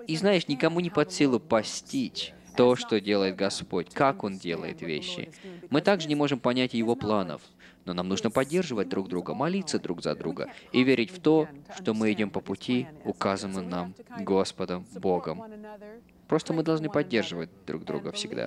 И знаешь, никому не под силу постичь то, что делает Господь, как Он делает вещи. Мы также не можем понять Его планов, но нам нужно поддерживать друг друга, молиться друг за друга и верить в то, что мы идем по пути, указанному нам Господом Богом. Просто мы должны поддерживать друг друга всегда.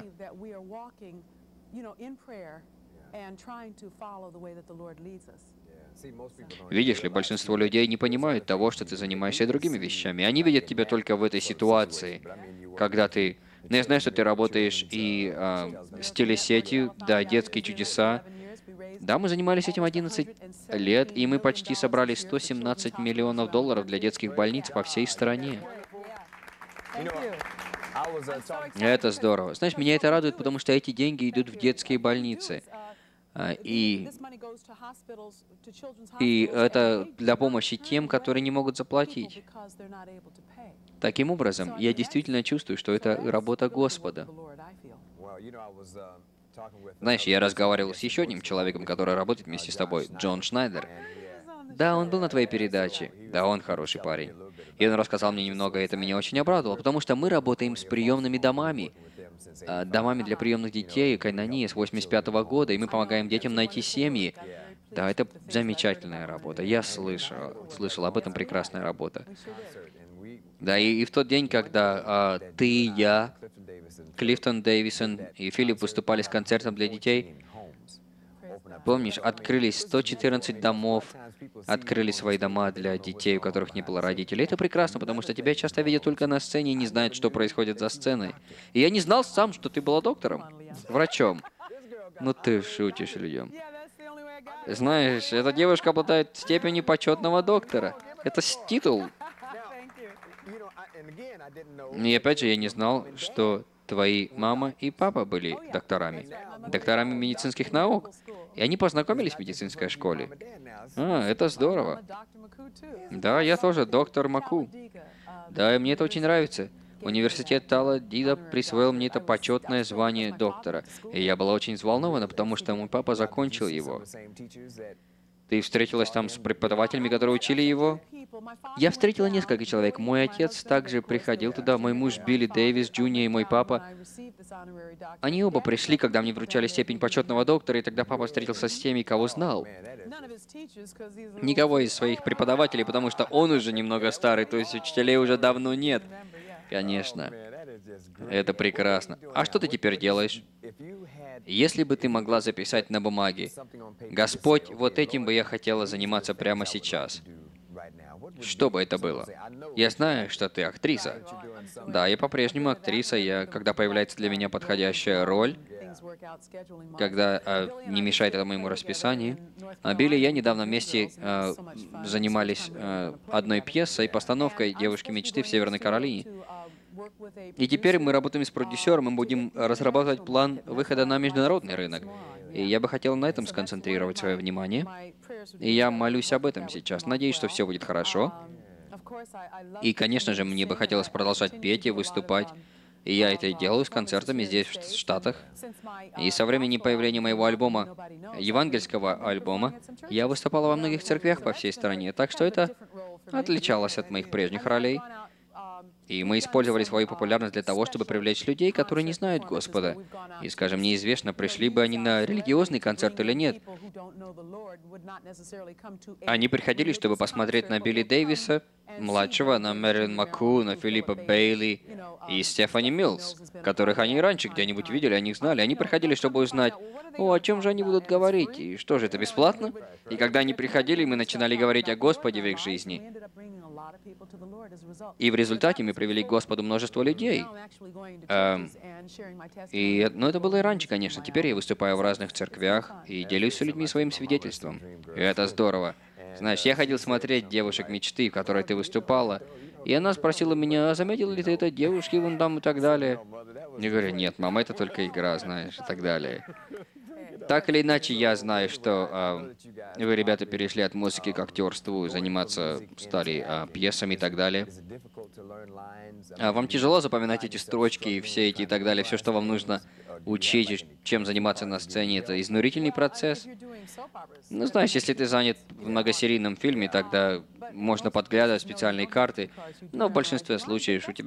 Видишь ли, большинство людей не понимают того, что ты занимаешься другими вещами. Они видят тебя только в этой ситуации, когда ты... Ну, я знаю, что ты работаешь и с телесетью, да, детские чудеса. Да, мы занимались этим 11 лет, и мы почти собрали 117 миллионов долларов для детских больниц по всей стране. Это здорово. Знаешь, меня это радует, потому что эти деньги идут в детские больницы. А, И, и это для помощи тем, которые не могут заплатить. Таким образом, я действительно чувствую, что это работа Господа. Знаешь, я разговаривал с еще одним человеком, который работает вместе с тобой, Джон Шнайдер. Да, он был на твоей передаче. Да, он хороший парень. И он рассказал мне немного, и это меня очень обрадовало, потому что мы работаем с приемными домами, домами для приемных детей, Кайнани, с 85-го года, и мы помогаем детям найти семьи. Да, это замечательная работа. Я слышал об этом, прекрасная работа. Да, и в тот день, когда ты, я, Клифтон Дэвисон и Филипп выступали с концертом для детей, помнишь, открылись 114 домов, открыли свои дома для детей, у которых не было родителей. Это прекрасно, потому что тебя часто видят только на сцене и не знают, что происходит за сценой. И я не знал сам, что ты была доктором, врачом. Ну ты шутишь, людям. Знаешь, эта девушка обладает степенью почетного доктора. Это титул. И опять же, я не знал, что твои мама и папа были докторами. Докторами медицинских наук. И они познакомились в медицинской школе. Это здорово. Да, я тоже доктор Маку. Да, и мне это очень нравится. Университет Талладида присвоил мне это почетное звание доктора. И я была очень взволнована, потому что мой папа закончил его. Ты встретилась там с преподавателями, которые учили его? Я встретила несколько человек. Мой отец также приходил туда, мой муж Билли Дэвис, Джуниор и мой папа. Они оба пришли, когда мне вручали степень почетного доктора, и тогда папа встретился с теми, кого знал. Никого из своих преподавателей, потому что он уже немного старый, то есть учителей уже давно нет. Конечно. Это прекрасно. А что ты теперь делаешь? Если бы ты могла записать на бумаге, «Господь, вот этим бы я хотела заниматься прямо сейчас», что бы это было? Я знаю, что ты актриса. Да, я по-прежнему актриса. Когда появляется для меня подходящая роль, когда не мешает это моему расписанию. Билли и я недавно вместе занимались одной пьесой, постановкой «Девушки мечты» в Северной Каролине. И теперь мы работаем с продюсером и будем разрабатывать план выхода на международный рынок. И я бы хотел на этом сконцентрировать свое внимание. И я молюсь об этом сейчас. Надеюсь, что все будет хорошо. И, конечно же, мне бы хотелось продолжать петь и выступать. И я это и делаю с концертами здесь, в Штатах. И со времени появления моего альбома, евангельского альбома, я выступала во многих церквях по всей стране, так что это отличалось от моих прежних ролей. И мы использовали свою популярность для того, чтобы привлечь людей, которые не знают Господа. И, скажем, неизвестно, пришли бы они на религиозный концерт или нет. Они приходили, чтобы посмотреть на Билли Дэвиса, младшего, на Мэрилин Маку, на Филиппа Бейли и Стефани Милс, которых они раньше где-нибудь видели, о них знали. Они приходили, чтобы узнать, о чем же они будут говорить, и что же, это бесплатно? И когда они приходили, мы начинали говорить о Господе в их жизни. И в результате мы привели к Господу множество людей. Но это было и раньше, конечно. Теперь я выступаю в разных церквях и делюсь с людьми своим свидетельством. И это здорово. Знаешь, я ходил смотреть «Девушек мечты», в которой ты выступала, и она спросила меня, а заметил ли ты это, девушки вон там и так далее. Я говорю, нет, мама, это только игра, знаешь, и так далее. Так или иначе, я знаю, что вы, ребята, перешли от музыки к актерству, заниматься стали пьесами и так далее. Вам тяжело запоминать эти строчки и все эти и так далее, все, что вам нужно учить, чем заниматься на сцене, это изнурительный процесс? Ну, знаешь, если ты занят в многосерийном фильме, тогда можно подглядывать специальные карты, но в большинстве случаев у тебя